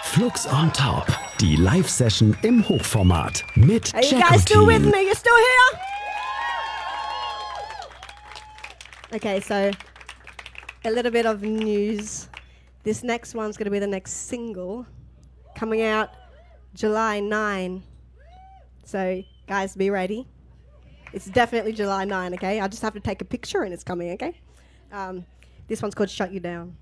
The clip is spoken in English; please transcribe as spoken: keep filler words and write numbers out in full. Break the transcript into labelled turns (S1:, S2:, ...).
S1: Flux on Top, die Live-Session im Hochformat mit
S2: Are you guys still with me? You still here? Okay, so a little bit of news. This next one's going to be the next single coming out July ninth. So, guys, be ready. It's definitely July ninth, okay? I just have to take a picture and it's coming, okay? Um, this one's called Shut You Down.